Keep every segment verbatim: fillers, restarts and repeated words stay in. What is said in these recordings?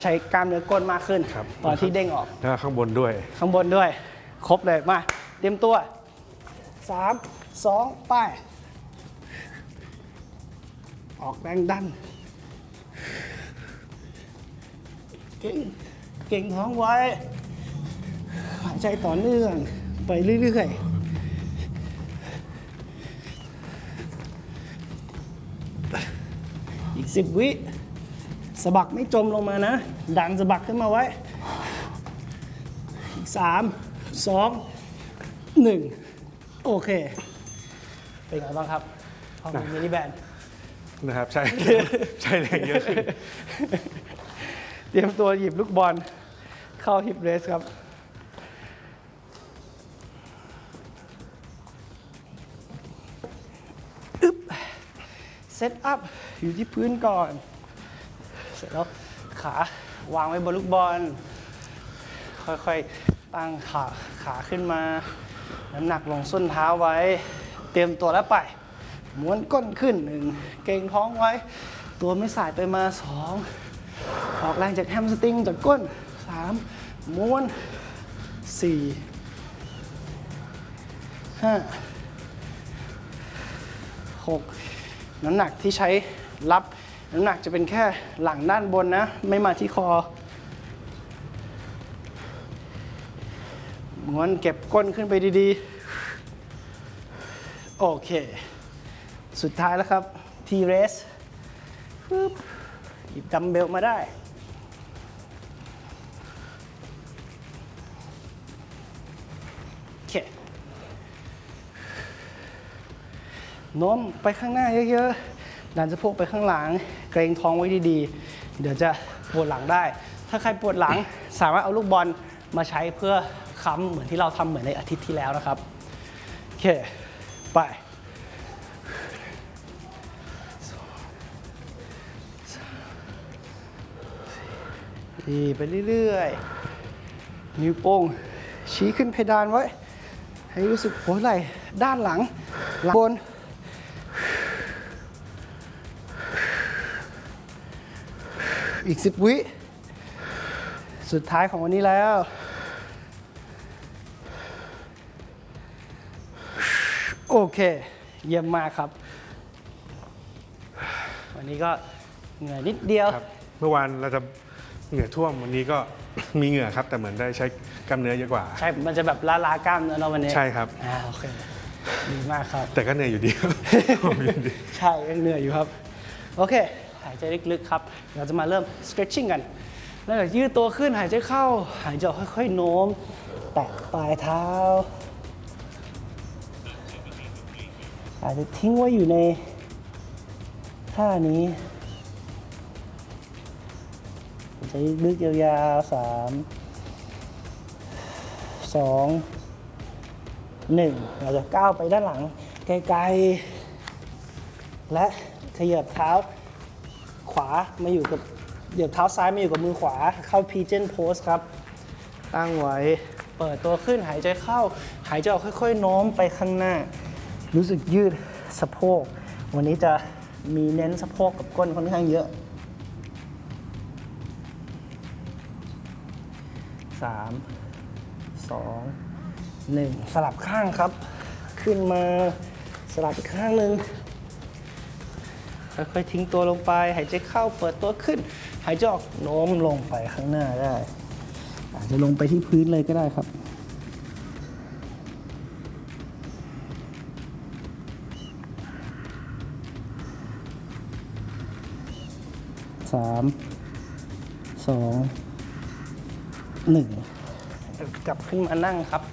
ใช้กล้ามเนื้อก้นมากขึ้นตอนที่เด้งออกแล้วข้างบนด้วยข้างบนด้วยครบเลยมาเตรียมตัวสาม สองไปออกแรงดันเก่งเก่งท้องไว้หายใจต่อเนื่องไปเรื่อยๆอีกสิบวิสะบักไม่จมลงมานะดันสะบักขึ้นมาไว้อีกสาม สอง หนึ่งโอเคเป็นไงบ้างครับพอมีมินิแบนนะครับใช่ใช่แรงเยอะขึ้นเตรียมตัวหยิบลูกบอลเข้าฮิปเรสครับอึ๊บเซตอัพอยู่ที่พื้นก่อนเสร็จแล้วขาวางไว้บนลูกบอลค่อยๆตั้งขาขาขึ้นมาน้ำหนักลงส้นเท้าไว้เตรียมตัวแล้วไปม้วนก้นขึ้นหนึ่งเก่งท้องไว้ตัวไม่สายไปมาสองออกแรงจากแฮมสตริงจากก้นสามม้วนสี่ห้าหกน้ำหนักที่ใช้รับน้ำหนักจะเป็นแค่หลังด้านบนนะไม่มาที่คอม้วนเก็บก้นขึ้นไปดีๆโอเคสุดท้ายแล้วครับทีเรสหยิบดัมเบลมาได้โอเคโน้มไปข้างหน้าเยอะๆดันสะโพกไปข้างหลังเกรงท้องไว้ดีๆเดี๋ยวจะปวดหลังได้ถ้าใครปวดหลังสามารถเอาลูกบอลมาใช้เพื่อค้ำเหมือนที่เราทำเหมือนในอาทิตย์ที่แล้วนะครับโอเคไปดีไปเรื่อยๆนิ้วโป้งชี้ขึ้นเพดานไว้ให้รู้สึกหัวไหล่ด้านหลังหลังบนอีกสิบวิสุดท้ายของวันนี้แล้วโอเคเยี่ยมมากครับวันนี้ก็เหงื่อนิดเดียวเมื่อวานเราจะเหงื่อท่วมวันนี้ก็มีเหงื่อครับแต่เหมือนได้ใช้กล้ามเนื้อเยอะกว่าใช่มันจะแบบล้าล้ากล้ามเนื้อเราวันนี้ใช่ครับอ่าโอเคดีมากครับแต่ก็เหนื่อยอยู่ดีใช่ยังเหนื่อยอยู่ครับโอเคหายใจลึกๆครับเราจะมาเริ่ม stretching กันแล้วยืดตัวขึ้นหายใจเข้าหายใจค่อยๆโน้มแตะปลายเท้าอาจจะทิ้งไว้อยู่ในท่านี้หายใจลึกยาวๆสามสองหนึ่งเราจะก้าวไปด้านหลังไกลๆและขยับเท้าขวามาอยู่กับเหยียบเท้าซ้ายมาอยู่กับมือขวาเข้า Pigeon Pose ครับตั้งไว้เปิดตัวขึ้นหายใจเข้าหายใจออกค่อยๆโน้มไปข้างหน้ารู้สึกยืดสะโพกวันนี้จะมีเน้นสะโพกกับก้นค่อนข้างเยอะสามสองหนึ่งสลับข้างครับขึ้นมาสลับอีกข้างหนึ่งค่อยๆทิ้งตัวลงไปหายใจเข้าเปิดตัวขึ้นหายใจออกโน้มลงไปข้างหน้าได้อาจจะลงไปที่พื้นเลยก็ได้ครับสามสองหนึ่งกลับขึ้นมานั่งครับ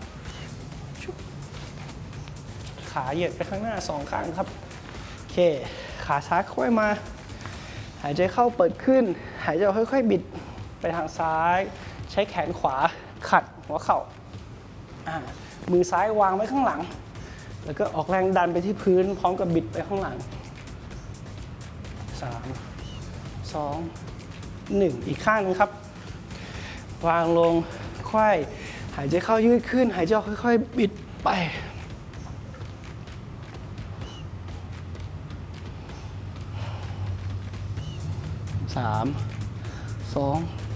ขาเหยียดไปข้างหน้าสองข้างครับโอเคขาซ้ายค่อยมาหายใจเข้าเปิดขึ้นหายใจค่อยๆบิดไปทางซ้ายใช้แขนขวาขัดหัวเข่ามือซ้ายวางไว้ข้างหลังแล้วก็ออกแรงดันไปที่พื้นพร้อมกับบิดไปข้างหลังสามสองหนึ่งอีกข้างนึงครับวางลงไขว้หายใจเข้ายืดขึ้นหายใจออกค่อยๆบิดไปสามสอง